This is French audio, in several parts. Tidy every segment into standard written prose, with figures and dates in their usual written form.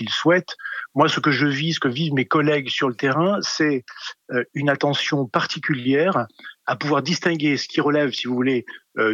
qu'ils souhaitent. Moi, ce que vivent mes collègues sur le terrain, c'est une attention particulière à pouvoir distinguer ce qui relève, si vous voulez,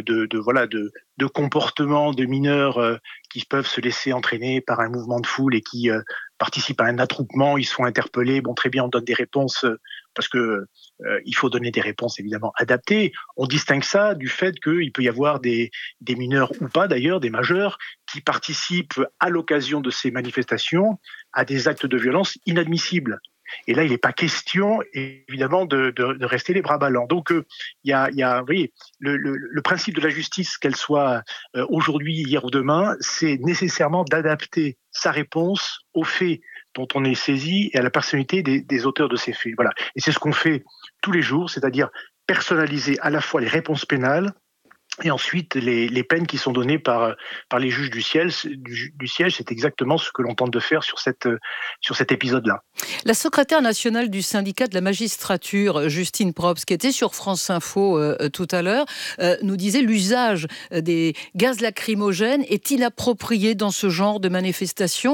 de comportements de mineurs qui peuvent se laisser entraîner par un mouvement de foule et qui participent à un attroupement, ils sont interpellés. Bon, très bien, on donne des réponses parce que il faut donner des réponses évidemment adaptées. On distingue ça du fait qu'il peut y avoir des mineurs ou pas d'ailleurs, des majeurs, qui participent à l'occasion de ces manifestations à des actes de violence inadmissibles. Et là, il n'est pas question, évidemment, de rester les bras ballants. Donc, vous voyez, le principe de la justice, qu'elle soit aujourd'hui, hier ou demain, c'est nécessairement d'adapter sa réponse aux faits dont on est saisi et à la personnalité des auteurs de ces faits. Voilà. Et c'est ce qu'on fait tous les jours, c'est-à-dire personnaliser à la fois les réponses pénales et ensuite les peines qui sont données par les juges du siège. C'est exactement ce que l'on tente de faire sur cet épisode-là. La secrétaire nationale du syndicat de la magistrature, Justine Probst, qui était sur France Info tout à l'heure, nous disait l'usage des gaz lacrymogènes est inapproprié dans ce genre de manifestation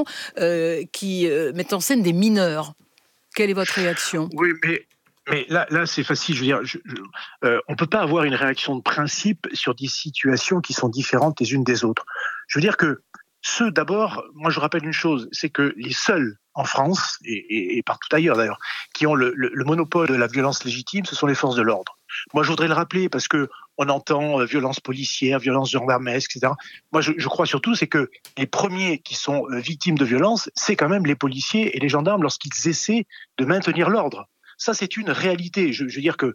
qui mettent en scène des mineurs. Quelle est votre réaction ? Oui, mais là, c'est facile. Je veux dire, on peut pas avoir une réaction de principe sur des situations qui sont différentes les unes des autres. Je veux dire que d'abord, moi je rappelle une chose, c'est que les seuls en France, et partout ailleurs d'ailleurs, qui ont le monopole de la violence légitime, ce sont les forces de l'ordre. Moi je voudrais le rappeler parce que on entend violence policière, violence gendarmesque, etc. Moi je crois surtout, c'est que les premiers qui sont victimes de violence, c'est quand même les policiers et les gendarmes lorsqu'ils essaient de maintenir l'ordre. Ça, c'est une réalité. Je veux dire que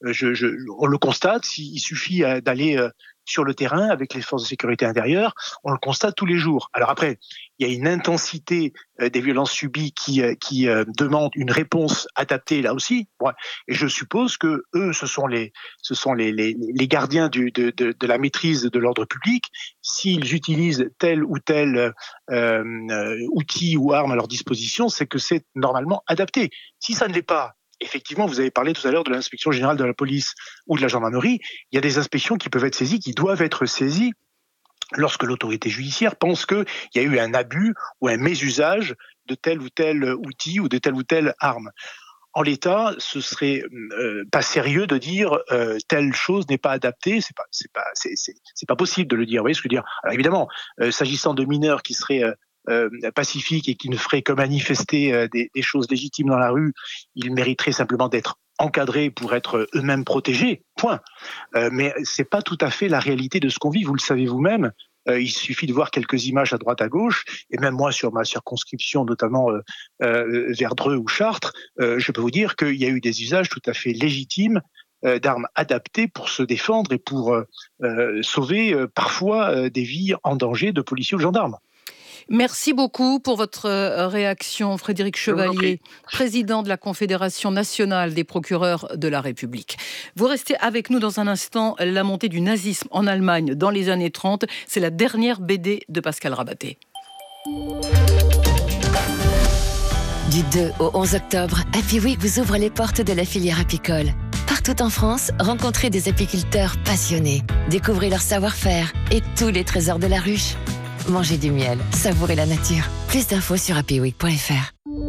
on le constate. Il suffit d'aller sur le terrain avec les forces de sécurité intérieure. On le constate tous les jours. Alors après, il y a une intensité des violences subies qui demande une réponse adaptée là aussi. Ouais. Et je suppose que eux, ce sont les gardiens de la maîtrise de l'ordre public. S'ils utilisent tel ou tel outil ou arme à leur disposition, c'est que c'est normalement adapté. Si ça ne l'est pas, effectivement, vous avez parlé tout à l'heure de l'inspection générale de la police ou de la gendarmerie. Il y a des inspections qui peuvent être saisies, qui doivent être saisies lorsque l'autorité judiciaire pense qu'il y a eu un abus ou un mésusage de tel ou tel outil ou de telle ou telle arme. En l'état, ce serait pas sérieux de dire telle chose n'est pas adaptée. C'est pas possible de le dire. Vous voyez ce que je veux dire ? Alors évidemment, s'agissant de mineurs qui seraient pacifiques et qui ne feraient que manifester des choses légitimes dans la rue, ils mériteraient simplement d'être encadrés pour être eux-mêmes protégés, point. Mais c'est pas tout à fait la réalité de ce qu'on vit, vous le savez vous-même. Il suffit de voir quelques images à droite à gauche, et même moi sur ma circonscription, notamment vers Dreux ou Chartres, je peux vous dire qu'il y a eu des usages tout à fait légitimes d'armes adaptées pour se défendre et pour sauver parfois des vies en danger de policiers ou de gendarmes. Merci beaucoup pour votre réaction, Frédéric Chevalier, président de la Confédération nationale des procureurs de la République. Vous restez avec nous dans un instant. La montée du nazisme en Allemagne dans les années 30, c'est la dernière BD de Pascal Rabaté. Du 2 au 11 octobre, Happy Week vous ouvre les portes de la filière apicole. Partout en France, rencontrez des apiculteurs passionnés, découvrez leur savoir-faire et tous les trésors de la ruche. Mangez du miel, savourez la nature. Plus d'infos sur happyweek.fr.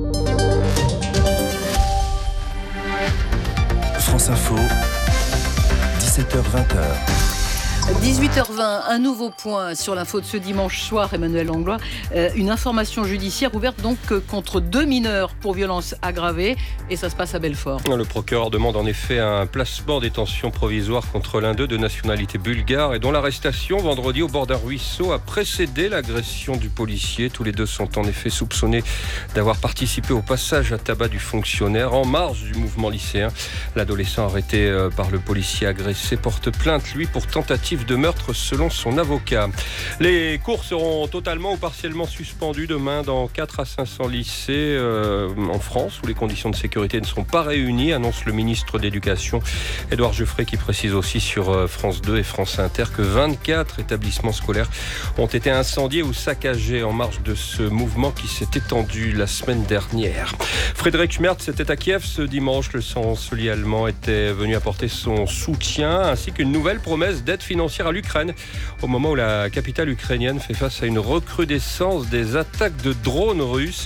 France Info, 17h-20h. 18h20, un nouveau point sur l'info de ce dimanche soir, Emmanuel Langlois. Une information judiciaire ouverte donc contre 2 mineurs pour violences aggravées, et ça se passe à Belfort. Le procureur demande en effet un placement en détention provisoire contre l'un d'eux de nationalité bulgare et dont l'arrestation vendredi au bord d'un ruisseau a précédé l'agression du policier. Tous les deux sont en effet soupçonnés d'avoir participé au passage à tabac du fonctionnaire en marge du mouvement lycéen. L'adolescent arrêté par le policier agressé porte plainte, lui, pour tentative de meurtre selon son avocat. Les cours seront totalement ou partiellement suspendus demain dans 4 à 500 lycées en France où les conditions de sécurité ne seront pas réunies, annonce le ministre de l'Éducation Édouard Geoffrey, qui précise aussi sur France 2 et France Inter que 24 établissements scolaires ont été incendiés ou saccagés en marge de ce mouvement qui s'est étendu la semaine dernière. Frédéric Merz était à Kiev ce dimanche. Le chancelier allemand était venu apporter son soutien ainsi qu'une nouvelle promesse d'aide financière à l'Ukraine au moment où la capitale ukrainienne fait face à une recrudescence des attaques de drones russes.